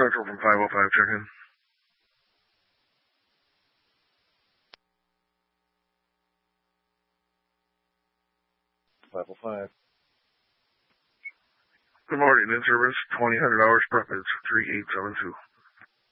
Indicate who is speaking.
Speaker 1: Central from 505, check in. 505. Good morning, in-service, $2,000 prep, it's 3872.